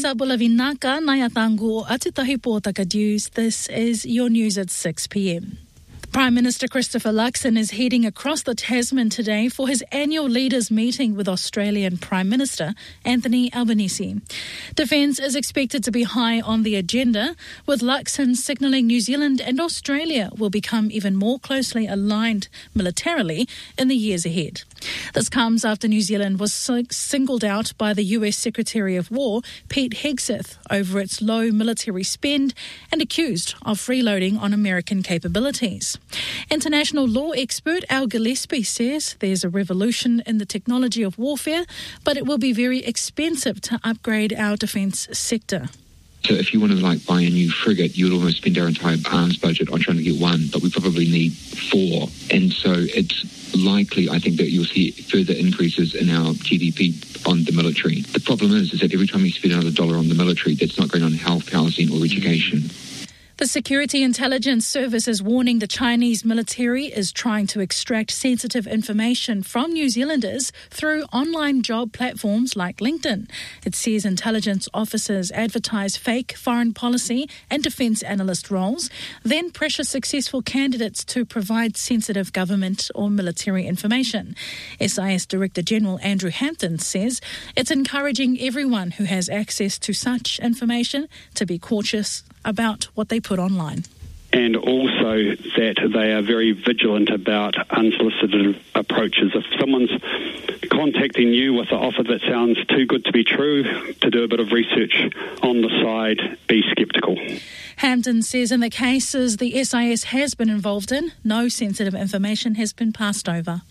Tangata Bulavinaka Nayatangu Atitahi Portaka News. This is your news at 6 p.m. Prime Minister Christopher Luxon is heading across the Tasman today for his annual leaders' meeting with Australian Prime Minister Anthony Albanese. Defence is expected to be high on the agenda, with Luxon signalling New Zealand and Australia will become even more closely aligned militarily in the years ahead. This comes after New Zealand was singled out by the US Secretary of War, Pete Hegseth, over its low military spend and accused of freeloading on American capabilities. International law expert Al Gillespie says there's a revolution in the technology of warfare, but it will be very expensive to upgrade our defence sector. So if you want to buy a new frigate, you'd almost spend our entire arms budget on trying to get one, but we probably need 4. And so it's likely, I think, that you'll see further increases in our GDP on the military. The problem is that every time you spend another dollar on the military, that's not going on health, housing or education. The Security Intelligence Service is warning the Chinese military is trying to extract sensitive information from New Zealanders through online job platforms like LinkedIn. It says intelligence officers advertise fake foreign policy and defence analyst roles, then pressure successful candidates to provide sensitive government or military information. SIS Director General Andrew Hampton says it's encouraging everyone who has access to such information to be cautious about what they put online. And also that they are very vigilant about unsolicited approaches. If someone's contacting you with an offer that sounds too good to be true, to do a bit of research on the side, be sceptical. Hampton says in the cases the SIS has been involved in, no sensitive information has been passed over.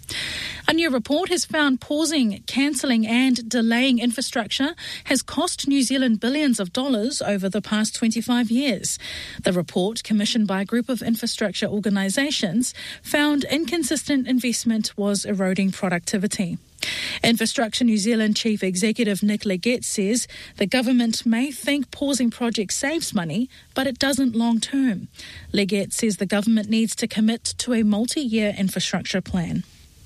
A new report has found pausing, cancelling and delaying infrastructure has cost New Zealand billions of dollars over the past 25 years. The report, commissioned by a group of infrastructure organisations, found inconsistent investment was eroding productivity. Infrastructure New Zealand Chief Executive Nick Leggett says the government may think pausing projects saves money, but it doesn't long term. Leggett says the government needs to commit to a multi-year infrastructure plan.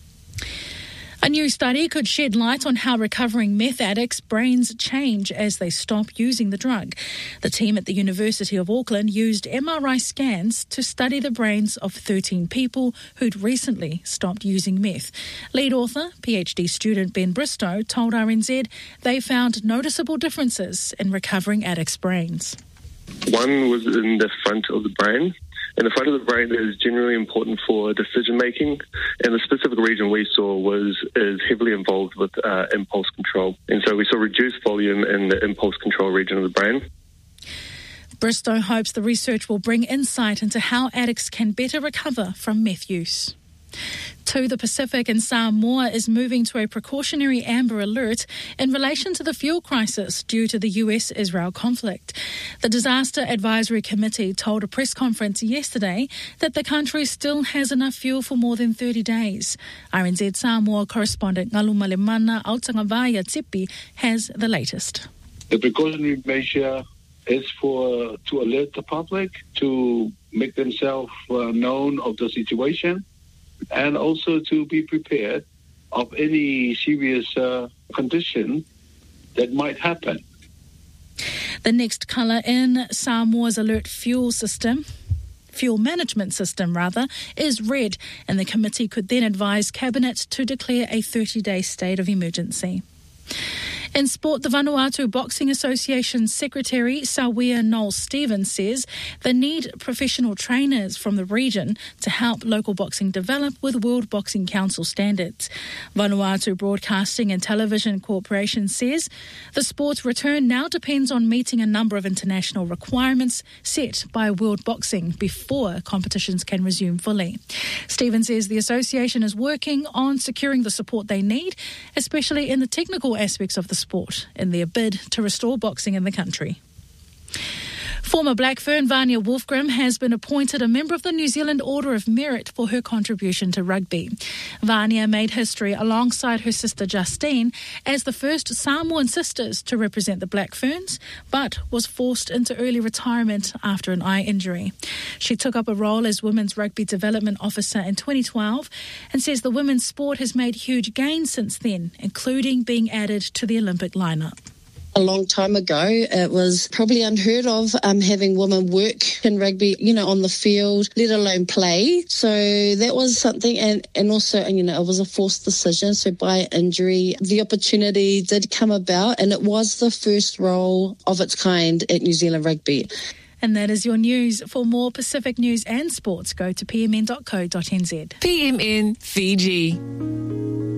A new study could shed light on how recovering meth addicts' brains change as they stop using the drug. The team at the University of Auckland used MRI scans to study the brains of 13 people who'd recently stopped using meth. Lead author, PhD student Ben Bristow, told RNZ they found noticeable differences in recovering addicts' brains. One was in the front of the brain. And the front of the brain is generally important for decision-making, and the specific region we saw is heavily involved with impulse control. And so we saw reduced volume in the impulse control region of the brain. Bristow hopes the research will bring insight into how addicts can better recover from meth use. To the Pacific, and Samoa is moving to a precautionary amber alert in relation to the fuel crisis due to the US-Israel conflict. The Disaster Advisory Committee told a press conference yesterday that the country still has enough fuel for more than 30 days. RNZ Samoa correspondent Ngaluma Lemana Autangavaya Tsipi has the latest. The precautionary measure is to alert the public to make themselves known of the situation, and also to be prepared of any serious condition that might happen. The next colour in Samoa's alert fuel management system, is red, and the committee could then advise Cabinet to declare a 30-day state of emergency. In sport, the Vanuatu Boxing Association Secretary Sawia Knowles-Stevens says they need professional trainers from the region to help local boxing develop with World Boxing Council standards. Vanuatu Broadcasting and Television Corporation says the sport's return now depends on meeting a number of international requirements set by World Boxing before competitions can resume fully. Stevens says the association is working on securing the support they need, especially in the technical aspects of the sport, in their bid to restore boxing in the country. Former Black Fern Vania Wolfgram has been appointed a member of the New Zealand Order of Merit for her contribution to rugby. Vania made history alongside her sister Justine as the first Samoan sisters to represent the Black Ferns, but was forced into early retirement after an eye injury. She took up a role as Women's Rugby Development Officer in 2012 and says the women's sport has made huge gains since then, including being added to the Olympic lineup. a long time ago. It was probably unheard of having women work in rugby, on the field, let alone play. So that was something, and also, it was a forced decision. So by injury, the opportunity did come about, and it was the first role of its kind at New Zealand Rugby. And that is your news. For more Pacific news and sports, go to pmn.co.nz. PMN Fiji.